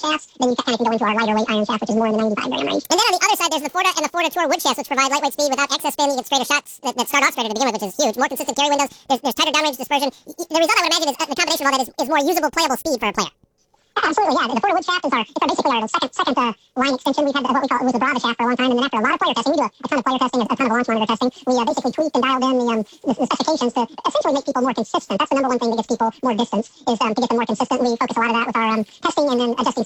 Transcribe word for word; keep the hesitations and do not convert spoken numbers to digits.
shafts, then you kind of can go into our lighter weight iron shaft, which is more in the ninety-five gram range. And then on the other side, there's the Forta and the Forta Tour wood shafts, which provide lightweight speed without excess spin. You get straighter shots that, that start off straighter to begin with, which is huge. More consistent carry windows. There's, there's tighter downrange dispersion. The result, I would imagine, is uh, the combination of all that is, is more usable, playable speed for a player. Absolutely, yeah. The, the Forta wood shaft is our, it's our basically our second second uh, line extension. We've had the, what we call it was the Brava shaft for a long time, and then after a lot of player testing, we do a, a ton of player testing, a, a ton of launch monitor testing. We uh, basically tweaked and dialed in the, um, the, the specifications to essentially make people more consistent. That's the number one thing that gets people more distance, is um, to get them more consistent. We focus a lot of that with our um, testing and then adjusting